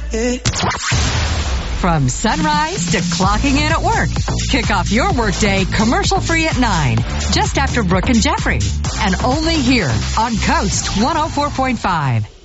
From sunrise to clocking in at work, kick off your workday commercial-free at 9, just after Brooke and Jeffrey. And only here on Coast 104.5.